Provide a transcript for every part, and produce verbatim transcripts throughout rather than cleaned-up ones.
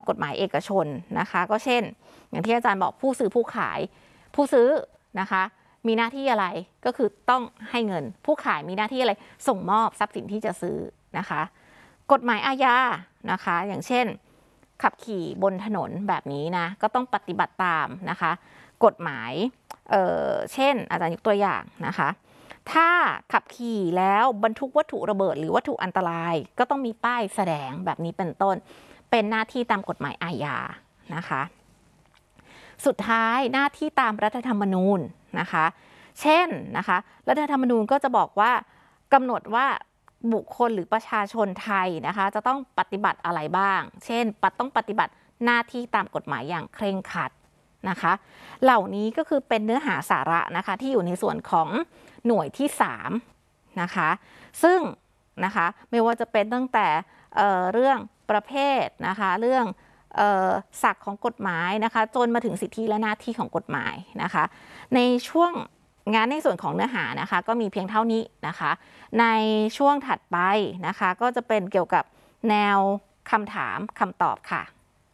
กฎหมายเอกชนนะคะก็เช่นอย่างที่อาจารย์บอกผู้ซื้อผู้ขายผู้ซื้อนะคะมีหน้าที่อะไรก็คือต้องให้เงินผู้ขายมีหน้าที่อะไรส่งมอบทรัพย์สินที่จะซื้อนะคะกฎหมายอาญานะคะอย่างเช่นขับขี่บนถนนแบบนี้นะก็ต้องปฏิบัติตามนะคะกฎหมายเอ่อเช่นอาจารย์ยกตัวอย่างนะคะถ้าขับขี่แล้วบรรทุกวัตถุระเบิดหรือวัตถุอันตรายก็ต้องมีป้ายแสดงแบบนี้เป็นต้นเป็นหน้าที่ตามกฎหมายอาญานะคะสุดท้ายหน้าที่ตามรัฐธรรมนูญนะคะเช่นนะคะรัฐธรรมนูญก็จะบอกว่ากำหนดว่าบุคคลหรือประชาชนไทยนะคะจะต้องปฏิบัติอะไรบ้างเช่นต้องปฏิบัติหน้าที่ตามกฎหมายอย่างเคร่งครัดนะคะเหล่านี้ก็คือเป็นเนื้อหาสาระนะคะที่อยู่ในส่วนของหน่วยที่สามนะคะซึ่งนะคะไม่ว่าจะเป็นตั้งแต่เอ่อเรื่องประเภทนะคะเรื่องศักดิ์ของกฎหมายนะคะจนมาถึงสิทธิและหน้าที่ของกฎหมายนะคะในช่วงงานในส่วนของเนื้อหานะคะก็มีเพียงเท่านี้นะคะในช่วงถัดไปนะคะก็จะเป็นเกี่ยวกับแนวคำถามคำตอบค่ะ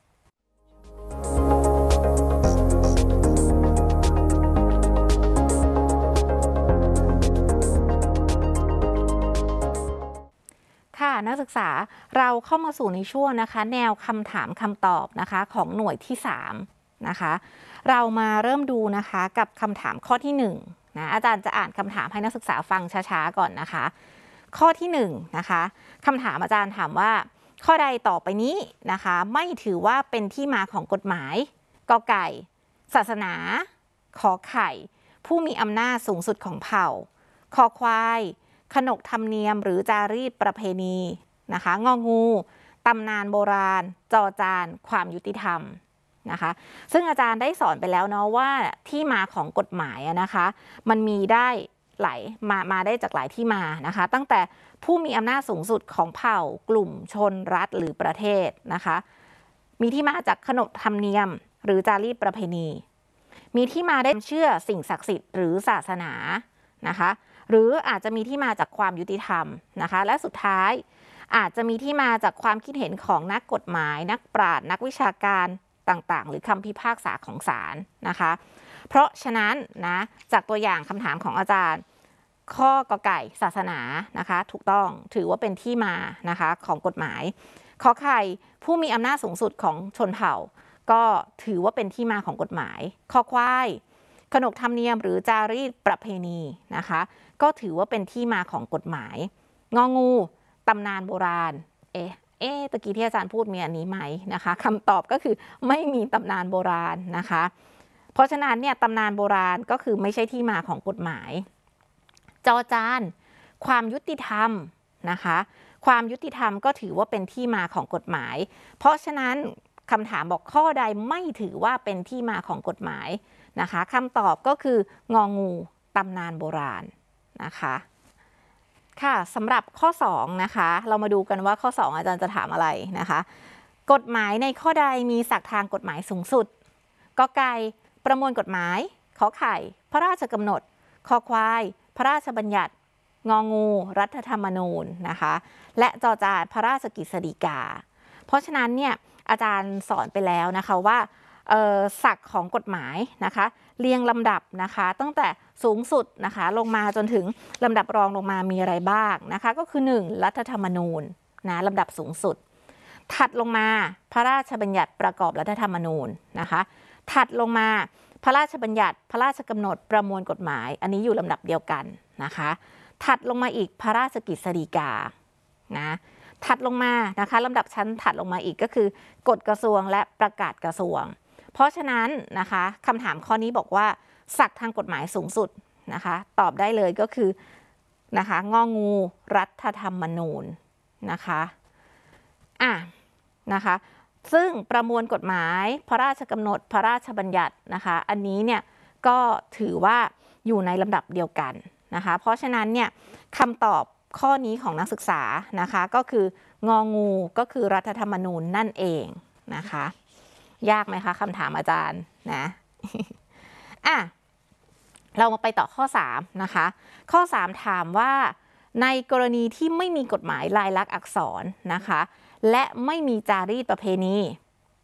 ค่ะนักศึกษาเราเข้ามาสู่ในช่วงนะคะแนวคำถามคำตอบนะคะของหน่วยที่สามนะคะเรามาเริ่มดูนะคะกับคำถามข้อที่หนึ่งนะอาจารย์จะอ่านคำถามให้นักศึกษาฟังช้าๆก่อนนะคะข้อที่หนึ่งนะคะคำถามอาจารย์ถามว่าข้อใดต่อไปนี้นะคะไม่ถือว่าเป็นที่มาของกฎหมายกอไก่ศาสนาขอไข่ผู้มีอำนาจสูงสุดของเผ่าคอควายขนบธรรมเนียมหรือจารีตประเพณีนะคะงองูตำนานโบราณจอจานความยุติธรรมนะคะซึ่งอาจารย์ได้สอนไปแล้วเนาะว่าที่มาของกฎหมายนะคะมันมีได้หลายมามาได้จากหลายที่มานะคะตั้งแต่ผู้มีอำนาจสูงสุดของเผ่ากลุ่มชนรัฐหรือประเทศนะคะมีที่มาจากขนบธรรมเนียมหรือจารีตประเพณีมีที่มาได้เชื่อสิ่งศักดิ์สิทธิ์หรือศาสนานะคะหรืออาจจะมีที่มาจากความยุติธรรมนะคะและสุดท้ายอาจจะมีที่มาจากความคิดเห็นของนักกฎหมายนักปราชญ์นักวิชาการต่างๆหรือคำพิพากษาของศาลนะคะเพราะฉะนั้นนะจากตัวอย่างคำถามของอาจารย์ข้อกอไก่ศาสนานะคะถูกต้องถือว่าเป็นที่มานะคะของกฎหมายขอไข่ผู้มีอำนาจสูงสุดของชนเผ่าก็ถือว่าเป็นที่มาของกฎหมายคอควายขนบธรรมเนียมหรือจารีตประเพณีนะคะก็ถือว่าเป็นที่มาของกฎหมายงองูตำนานโบราณเอ๊ะเอ๊ะตะกี้ที่อาจารย์พูดมีอันนี้ไหมนะคะคำตอบก็คือไม่มีตำนานโบราณนะคะเพราะฉะนั้นเนี่ยตำนานโบราณก็คือไม่ใช่ที่มาของกฎหมายจอจานความยุติธรรมนะคะความยุติธรรมก็ถือว่าเป็นที่มาของกฎหมายเพราะฉะนั้นคำถามบอกข้อใดไม่ถือว่าเป็นที่มาของกฎหมายนะคะคำตอบก็คืององูตำนานโบราณนะคะค่ะสำหรับข้อสองนะคะเรามาดูกันว่าข้อสองอาจารย์จะถามอะไรนะคะกฎหมายในข้อใดมีศักดิ์ทางกฎหมายสูงสุดกอไก่ประมวลกฎหมายขอไข่พระราชกำหนดคอควายพระราชบัญญัติงองูรัฐธรรมนูญนะคะและจอจานพระราชกฤษฎีกาเพราะฉะนั้นเนี่ยอาจารย์สอนไปแล้วนะคะว่าศักดิ์ของกฎหมายนะคะเรียงลำดับนะคะตั้งแต่สูงสุดนะคะลงมาจนถึงลำดับรองลงมามีอะไรบ้างนะคะก็คือหนึ่งรัฐธรรมนูญนะลำดับสูงสุดถัดลงมาพระราชบัญญัติประกอบรัฐธรรมนูญนะคะถัดลงมาพระราชบัญญัติพระราชกำหนดประมวลกฎหมายอันนี้อยู่ลำดับเดียวกันนะคะถัดลงมาอีกพระราชกฤษฎีกานะถัดลงมานะคะลำดับชั้นถัดลงมาอีกก็คือกฎกระทรวงและประกาศกระทรวงเพราะฉะนั้นนะคะคำถามข้อนี้บอกว่าศักดิ์ทางกฎหมายสูงสุดนะคะตอบได้เลยก็คือนะคะงองูรัฐธรรมนูญนะคะอ่ะนะคะซึ่งประมวลกฎหมายพระราชกำหนดพระราชบัญญัตินะคะอันนี้เนี่ยก็ถือว่าอยู่ในลำดับเดียวกันนะคะเพราะฉะนั้นเนี่ยคำตอบข้อนี้ของนักศึกษานะคะก็คืององูก็คือรัฐธรรมนูญนั่นเองนะคะยากไหมคะคำถามอาจารย์นะอ่ะเรามาไปต่อข้อสามนะคะข้อสามถามว่าในกรณีที่ไม่มีกฎหมายลายลักษณ์อักษรนะคะและไม่มีจารีตประเพณี